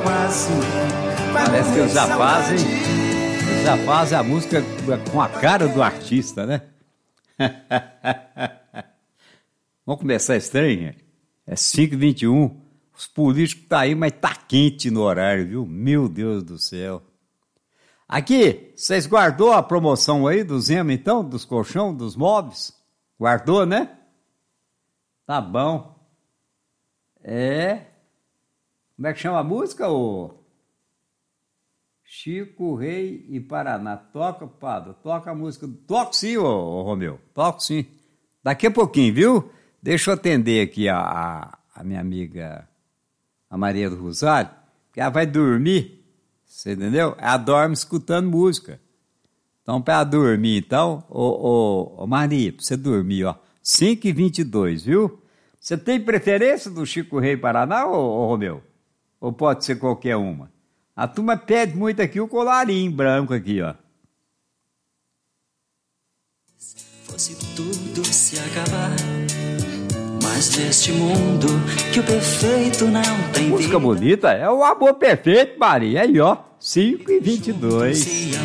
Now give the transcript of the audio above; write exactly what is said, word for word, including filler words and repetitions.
Parece que eles já fazem, eles já fazem a música com a cara do artista, né? Vamos começar estranho? É cinco e vinte e um. Os políticos tá aí, mas tá quente no horário, viu? Meu Deus do céu. Aqui, vocês guardou a promoção aí do Zema, então? Dos colchão, dos móveis? Guardou, né? Tá bom. É. Como é que chama a música, ô? Chico Rei e Paraná. Toca, Padre, toca a música. Toca sim, ô, ô Romeu. Toca sim. Daqui a pouquinho, viu? Deixa eu atender aqui a, a, a minha amiga, a Maria do Rosário, que ela vai dormir, você entendeu? Ela dorme escutando música. Então, para ela dormir, então, ô, ô, ô Maria, pra você dormir, ó, cinco e vinte e dois, viu? Você tem preferência do Chico Rei Paraná, ô, ô Romeu? Ou pode ser qualquer uma? A turma pede muito aqui o colarinho branco aqui, ó. Fosse tudo se acabar, mas neste mundo que o perfeito não tem. Música bonita é o amor perfeito, Maria. Aí, ó, cinco e vinte e dois.